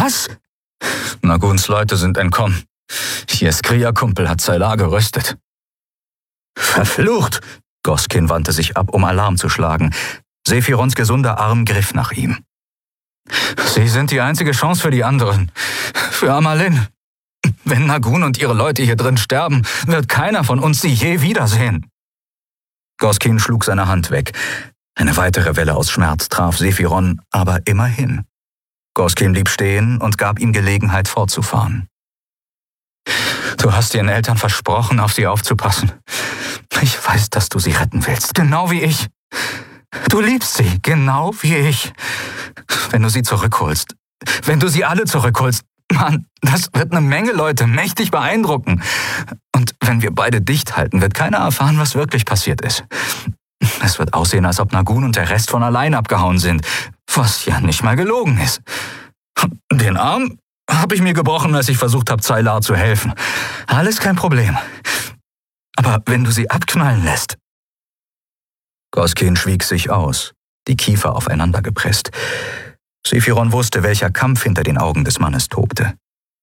Was? Naguns Leute sind entkommen. Jeskria-Kumpel hat Zaylar geröstet. Verflucht! Goskin wandte sich ab, um Alarm zu schlagen. Sephirons gesunder Arm griff nach ihm. Sie sind die einzige Chance für die anderen. Für Amalin. Wenn Nagun und ihre Leute hier drin sterben, wird keiner von uns sie je wiedersehen. Goskin schlug seine Hand weg. Eine weitere Welle aus Schmerz traf Sephiron, aber immerhin. Goskin blieb stehen und gab ihm Gelegenheit fortzufahren. Du hast ihren Eltern versprochen, auf sie aufzupassen. Ich weiß, dass du sie retten willst, genau wie ich. Du liebst sie, genau wie ich. Wenn du sie zurückholst, wenn du sie alle zurückholst, Mann, das wird eine Menge Leute mächtig beeindrucken. Und wenn wir beide dicht halten, wird keiner erfahren, was wirklich passiert ist. Es wird aussehen, als ob Nagun und der Rest von allein abgehauen sind, was ja nicht mal gelogen ist. Den Arm habe ich mir gebrochen, als ich versucht habe, Zaylar zu helfen. Alles kein Problem. Aber wenn du sie abknallen lässt... Goskin schwieg sich aus, die Kiefer aufeinander gepresst. Sephiron wusste, welcher Kampf hinter den Augen des Mannes tobte.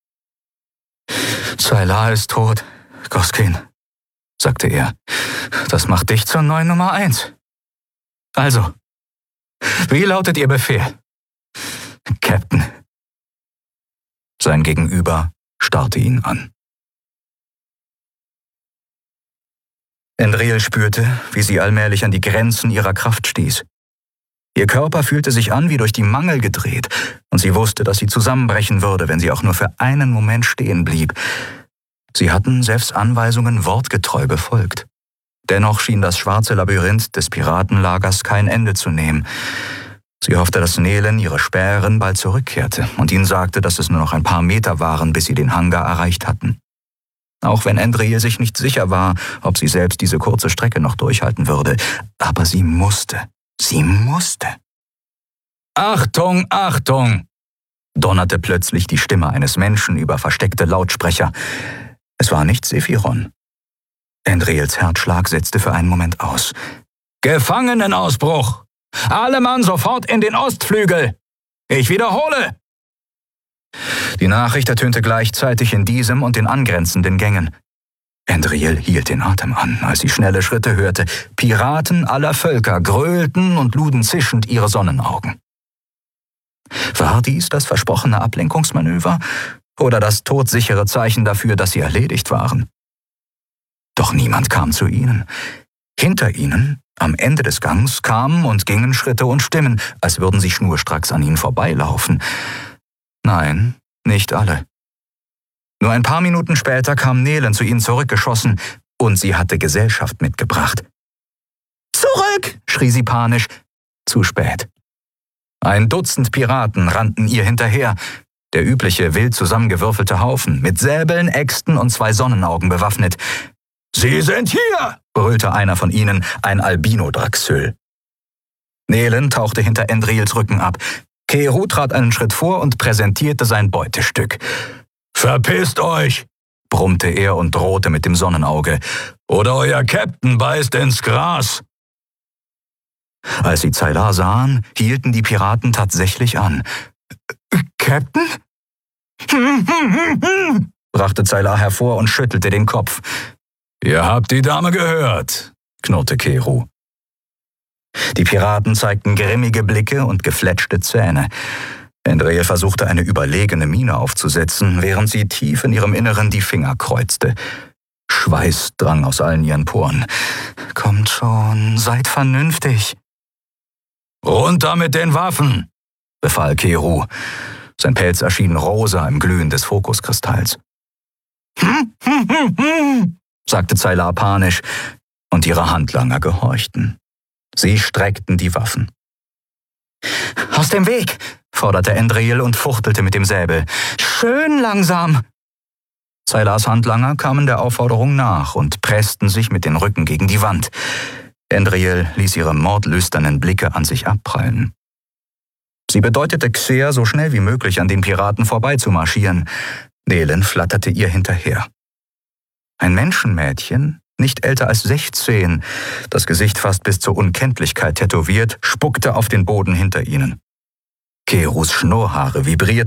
Zaylar ist tot, Goskin, sagte er. Das macht dich zur neuen Nummer 1. Also, wie lautet Ihr Befehl? Captain. Sein Gegenüber starrte ihn an. Endril spürte, wie sie allmählich an die Grenzen ihrer Kraft stieß. Ihr Körper fühlte sich an wie durch die Mangel gedreht, und sie wusste, dass sie zusammenbrechen würde, wenn sie auch nur für einen Moment stehen blieb. Sie hatten Sefs Anweisungen wortgetreu befolgt. Dennoch schien das schwarze Labyrinth des Piratenlagers kein Ende zu nehmen. Sie hoffte, dass Nehlen ihre Späherin bald zurückkehrte und ihnen sagte, dass es nur noch ein paar Meter waren, bis sie den Hangar erreicht hatten. Auch wenn Endril sich nicht sicher war, ob sie selbst diese kurze Strecke noch durchhalten würde. Aber sie musste. Sie musste. »Achtung, Achtung!« donnerte plötzlich die Stimme eines Menschen über versteckte Lautsprecher. Es war nicht Sephiron. Endrils Herzschlag setzte für einen Moment aus. »Gefangenenausbruch! Alle Mann sofort in den Ostflügel! Ich wiederhole!« Die Nachricht ertönte gleichzeitig in diesem und den angrenzenden Gängen. Endril hielt den Atem an, als sie schnelle Schritte hörte. Piraten aller Völker gröhlten und luden zischend ihre Sonnenaugen. War dies das versprochene Ablenkungsmanöver oder das todsichere Zeichen dafür, dass sie erledigt waren? Doch niemand kam zu ihnen. Hinter ihnen, am Ende des Gangs, kamen und gingen Schritte und Stimmen, als würden sie schnurstracks an ihnen vorbeilaufen. Nein, nicht alle. Nur ein paar Minuten später kam Nehlen zu ihnen zurückgeschossen und sie hatte Gesellschaft mitgebracht. »Zurück!« schrie sie panisch. Zu spät. Ein Dutzend Piraten rannten ihr hinterher, der übliche wild zusammengewürfelte Haufen, mit Säbeln, Äxten und 2 Sonnenaugen bewaffnet. »Sie sind hier!« brüllte einer von ihnen, ein Albino-Draxyl. Nehlen tauchte hinter Endrils Rücken ab. Keru trat einen Schritt vor und präsentierte sein Beutestück. »Verpisst euch«, brummte er und drohte mit dem Sonnenauge, »oder euer Captain beißt ins Gras.« Als sie Zaylar sahen, hielten die Piraten tatsächlich an. »Captain?« brachte Zaylar hervor und schüttelte den Kopf. »Ihr habt die Dame gehört«, knurrte Keru. Die Piraten zeigten grimmige Blicke und gefletschte Zähne. Endril versuchte eine überlegene Miene aufzusetzen, während sie tief in ihrem Inneren die Finger kreuzte. Schweiß drang aus allen ihren Poren. »Kommt schon, seid vernünftig.« »Runter mit den Waffen«, befahl Keru. Sein Pelz erschien rosa im Glühen des Fokuskristalls. Sagte Zaylar panisch, und ihre Handlanger gehorchten. Sie streckten die Waffen. »Aus dem Weg«, forderte Endril und fuchtelte mit dem Säbel. »Schön langsam!« Zaylars Handlanger kamen der Aufforderung nach und pressten sich mit den Rücken gegen die Wand. Endril ließ ihre mordlüsternen Blicke an sich abprallen. Sie bedeutete Xer, so schnell wie möglich an den Piraten vorbeizumarschieren. Nehlen flatterte ihr hinterher. Ein Menschenmädchen, nicht älter als 16, das Gesicht fast bis zur Unkenntlichkeit tätowiert, spuckte auf den Boden hinter ihnen. Kerus Schnurrhaare vibrierten